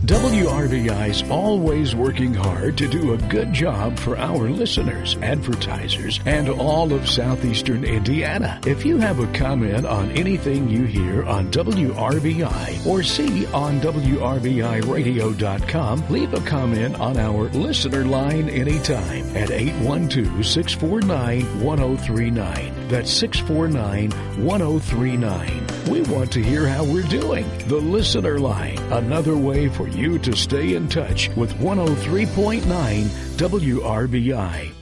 WRBI's always working hard to do a good job for our listeners, advertisers, and all of southeastern Indiana. If you have a comment on anything you hear on WRBI or see on WRBIRadio.com, leave a comment on our listener line anytime at 812-649-1039. That's 649-1039. We want to hear how we're doing. The listener line, another way for you to stay in touch with 103.9 WRBI.